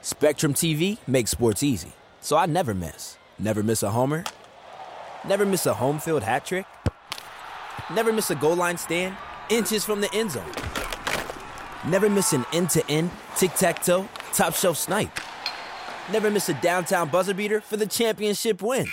Spectrum TV makes sports easy, so I never miss. Never miss a homer. Never miss a home field hat trick. Never miss a goal line stand, inches from the end zone. Never miss an end-to-end, tic-tac-toe, top-shelf snipe. Never miss a downtown buzzer beater for the championship win.